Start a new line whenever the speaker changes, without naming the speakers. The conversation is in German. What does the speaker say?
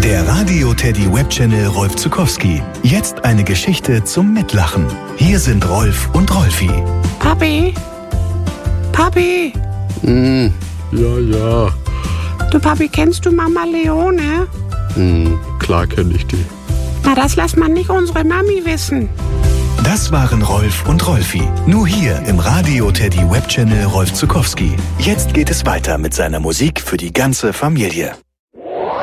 Der Radio Teddy Webchannel Rolf Zuckowski. Jetzt eine Geschichte zum Mitlachen. Hier sind Rolf und Rolfi.
Papi? Papi?
Ja.
Du Papi, kennst du Mama Leone?
Klar kenne ich die.
Na, das lässt man nicht unsere Mami wissen.
Das waren Rolf und Rolfi. Nur hier im Radio Teddy Webchannel Rolf Zuckowski. Jetzt geht es weiter mit seiner Musik für die ganze Familie.